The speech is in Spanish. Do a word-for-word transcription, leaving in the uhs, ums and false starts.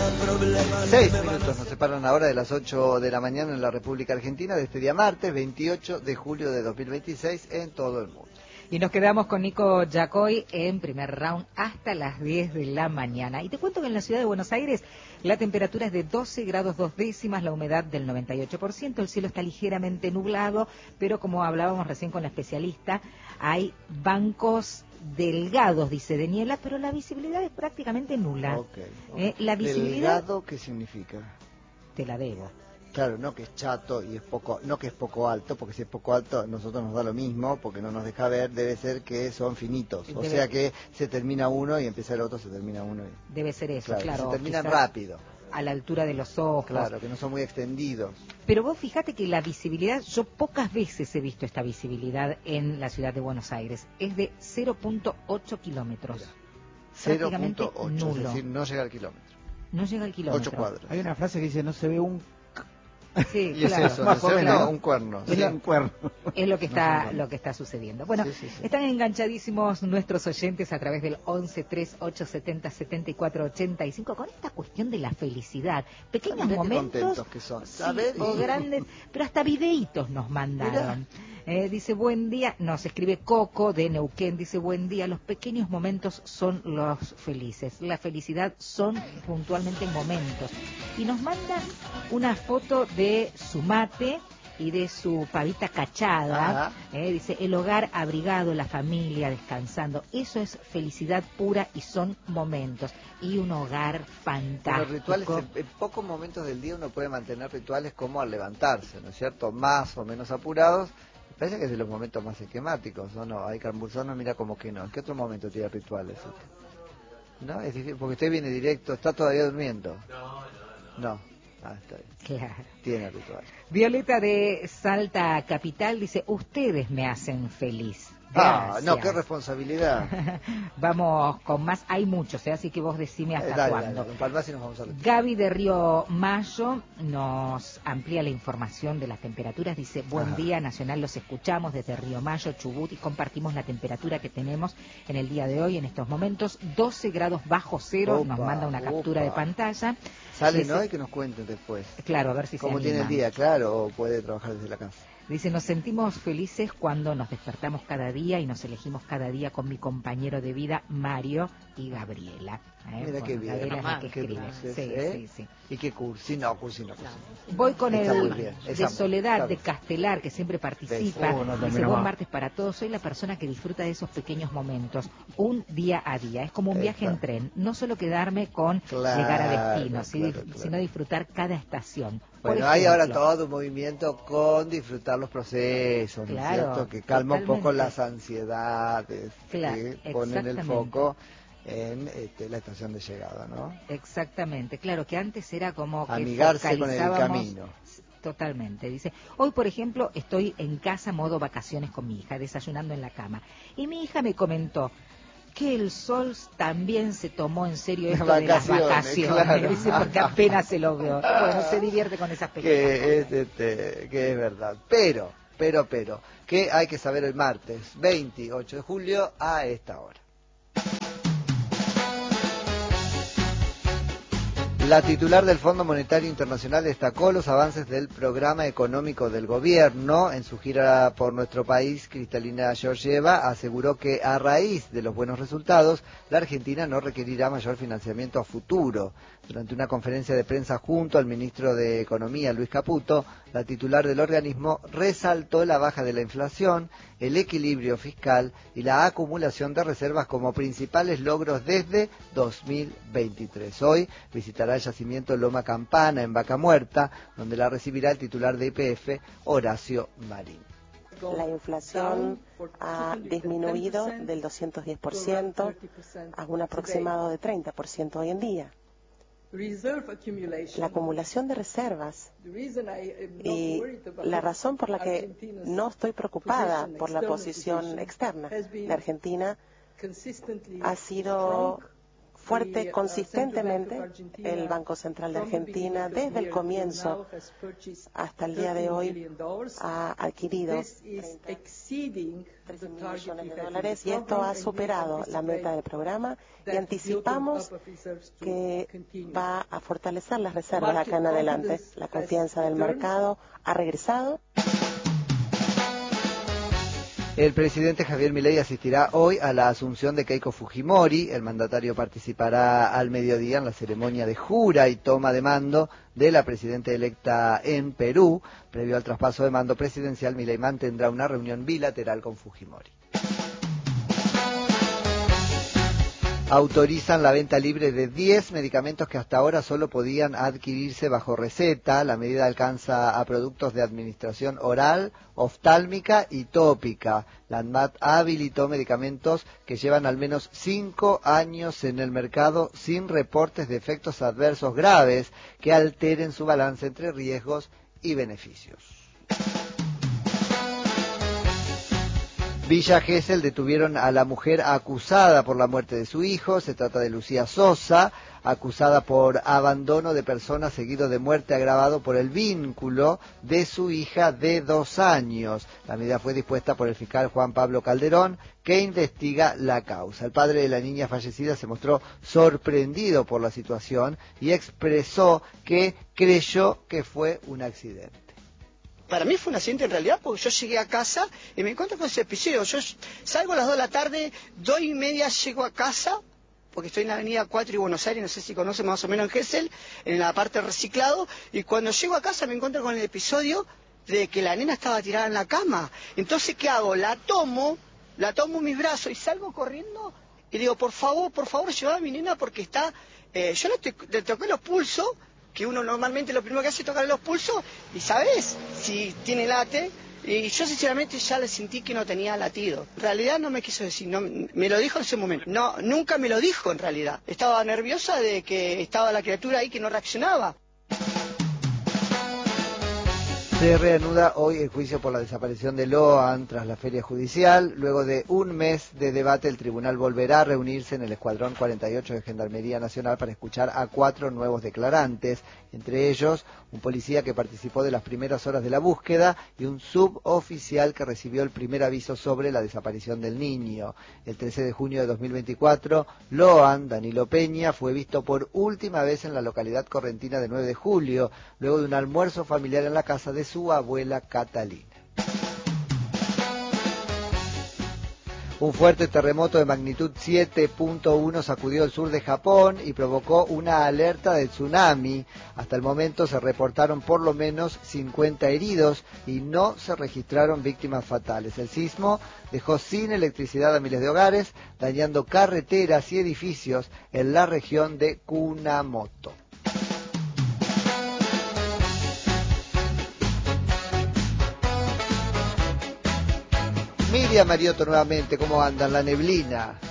Seis minutos nos separan ahora de las ocho de la mañana en la República Argentina de este día martes veintiocho de julio de dos mil veintiséis en todo el mundo. Y nos quedamos con Nico Yacoy en primer round hasta las diez de la mañana. Y te cuento que en la ciudad de Buenos Aires la temperatura es de doce grados dos décimas, la humedad del noventa y ocho por ciento, el cielo está ligeramente nublado, pero como hablábamos recién con la especialista, hay bancos delgados, dice, de niebla, pero la visibilidad es prácticamente nula. Okay, okay. Eh, la visibilidad... ¿Delgado qué significa? Te la debo. Claro, no que es chato y es poco, no que es poco alto, porque si es poco alto a nosotros nos da lo mismo, porque no nos deja ver, debe ser que son finitos, o debe... sea que se termina uno y empieza el otro, se termina uno y... Debe ser eso, claro. claro se terminan rápido. A la altura de los ojos. Claro, que no son muy extendidos. Pero vos fíjate que la visibilidad, yo pocas veces he visto esta visibilidad en la ciudad de Buenos Aires, es de cero punto ocho kilómetros. cero punto ocho, es decir, no llega al kilómetro. No llega al kilómetro. ocho cuadros. Hay una frase que dice, no se ve un... Sí, y claro. es eso, más o menos un cuerno. Es, sí. lo, un cuerno. es lo que está lo que está sucediendo. Bueno, sí, sí, sí. Están enganchadísimos nuestros oyentes a través del once tres ocho setenta setenta y cuatro ochenta y cinco con esta cuestión de la felicidad. Pequeños Mirá momentos que son. Sí, o grandes, pero hasta videitos nos mandaron. Eh, dice, buen día, nos escribe Coco de Neuquén, dice, buen día, los pequeños momentos son los felices. La felicidad son puntualmente momentos. Y nos mandan una foto de su mate y de su pavita cachada, eh, dice, el hogar abrigado, la familia descansando, eso es felicidad pura y son momentos, y un hogar fantástico. Los rituales, en, en pocos momentos del día uno puede mantener rituales como al levantarse, ¿no es cierto?, más o menos apurados. Me parece que es de los momentos más esquemáticos, ¿o no? Hay Cambursano, mira como que no. ¿En qué otro momento tiene rituales? ¿No? Es difícil, porque usted viene directo, ¿está todavía durmiendo? No, no, no. No. Ah, está bien. Claro. Tiene ritual. Violeta de Salta Capital dice, ustedes me hacen feliz. Gracias. Ah, no, qué responsabilidad. Vamos con más, hay muchos, ¿eh? Así que vos decime hasta eh, dale, cuándo. Dale, con nos vamos a Gaby de Río Mayo nos amplía la información de las temperaturas, dice, buen ah. día Nacional, los escuchamos desde Río Mayo, Chubut, y compartimos la temperatura que tenemos en el día de hoy, en estos momentos, doce grados bajo cero, opa, nos manda una captura opa. de pantalla. Sale, dice, ¿no? Y que nos cuenten después. Claro, a ver si se ¿Cómo tiene el día? Claro, o puede trabajar desde la casa. Dice, nos sentimos felices cuando nos despertamos cada día y nos elegimos cada día con mi compañero de vida, Mario y Gabriela. ¿Eh? Mira bueno, qué bien. Gabriela es la que escribe. Dulces, sí, ¿eh? sí, sí. Y qué cursi, no, cursi no, cursi no. Voy con Está el bien, de Soledad, claro. de Castelar, que siempre participa. Oh, no, dice, buen martes para todos. Soy la persona que disfruta de esos pequeños momentos, un día a día. Es como un viaje Está. en tren. No solo quedarme con claro, llegar a destino, claro, claro. sino disfrutar cada estación. Bueno, ejemplo, hay ahora todo un movimiento con disfrutar los procesos, ¿no es claro, cierto? Que calma totalmente. un poco las ansiedades, claro, que ponen el foco en este, la estación de llegada, ¿no? Exactamente, claro, que antes era como que amigarse con el camino. Totalmente, dice, hoy por ejemplo estoy en casa modo vacaciones con mi hija, desayunando en la cama, y mi hija me comentó que el sol también se tomó en serio esto de las vacaciones, claro. Dice, porque apenas se lo veo. Bueno, se divierte con esas pequeñas que es, este, que es verdad, pero, pero, pero, que hay que saber el martes veintiocho de julio a esta hora. La titular del Fondo Monetario Internacional destacó los avances del programa económico del gobierno. En su gira por nuestro país, Cristalina Georgieva aseguró que a raíz de los buenos resultados, la Argentina no requerirá mayor financiamiento a futuro. Durante una conferencia de prensa junto al ministro de Economía, Luis Caputo, la titular del organismo resaltó la baja de la inflación, el equilibrio fiscal y la acumulación de reservas como principales logros desde dos mil veintitrés. Hoy visitará el yacimiento Loma Campana en Vaca Muerta, donde la recibirá el titular de Y P F, Horacio Marín. La inflación ha disminuido del doscientos diez por ciento a un aproximado de treinta por ciento hoy en día. La acumulación de reservas y la razón por la que no estoy preocupada por la posición externa de Argentina ha sido fuerte, consistentemente, el Banco Central de Argentina, desde el comienzo hasta el día de hoy, ha adquirido trece millones de dólares y esto ha superado la meta del programa y anticipamos que va a fortalecer las reservas de acá en adelante. La confianza del mercado ha regresado. El presidente Javier Milei asistirá hoy a la asunción de Keiko Fujimori. El mandatario participará al mediodía en la ceremonia de jura y toma de mando de la presidenta electa en Perú. Previo al traspaso de mando presidencial, Milei mantendrá una reunión bilateral con Fujimori. Autorizan la venta libre de diez medicamentos que hasta ahora solo podían adquirirse bajo receta. La medida alcanza a productos de administración oral, oftálmica y tópica. La ANMAT habilitó medicamentos que llevan al menos cinco años en el mercado sin reportes de efectos adversos graves que alteren su balance entre riesgos y beneficios. Villa Gesell detuvieron a la mujer acusada por la muerte de su hijo. Se trata de Lucía Sosa, acusada por abandono de personas seguido de muerte agravado por el vínculo de su hija de dos años. La medida fue dispuesta por el fiscal Juan Pablo Calderón, que investiga la causa. El padre de la niña fallecida se mostró sorprendido por la situación y expresó que creyó que fue un accidente. Para mí fue un accidente en realidad, porque yo llegué a casa y me encuentro con ese episodio. Yo salgo a las dos de la tarde, dos y media llego a casa, porque estoy en la avenida cuatro y Buenos Aires, no sé si conocen más o menos en Gesell, en la parte de reciclado, y cuando llego a casa me encuentro con el episodio de que la nena estaba tirada en la cama. Entonces, ¿qué hago? La tomo, la tomo en mis brazos y salgo corriendo y digo, por favor, por favor, lleva a mi nena porque está... Eh, yo le, le toqué los pulsos, que uno normalmente lo primero que hace es tocar los pulsos y sabes si tiene late, y yo sinceramente ya le sentí que no tenía latido. En realidad no me quiso decir, no, me lo dijo en ese momento, no, nunca me lo dijo en realidad. Estaba nerviosa de que estaba la criatura ahí que no reaccionaba. Se reanuda hoy el juicio por la desaparición de Loan tras la feria judicial. Luego de un mes de debate, el tribunal volverá a reunirse en el Escuadrón cuarenta y ocho de Gendarmería Nacional para escuchar a cuatro nuevos declarantes, entre ellos un policía que participó de las primeras horas de la búsqueda y un suboficial que recibió el primer aviso sobre la desaparición del niño. El trece de junio de dos mil veinticuatro, Loan, Danilo Peña, fue visto por última vez en la localidad correntina de nueve de julio, luego de un almuerzo familiar en la casa de su abuela Catalina. Un fuerte terremoto de magnitud siete punto uno sacudió el sur de Japón y provocó una alerta de tsunami. Hasta el momento se reportaron por lo menos cincuenta heridos y no se registraron víctimas fatales. El sismo dejó sin electricidad a miles de hogares, dañando carreteras y edificios en la región de Kunamoto. Miriam Mariotto nuevamente, ¿cómo andan? La neblina.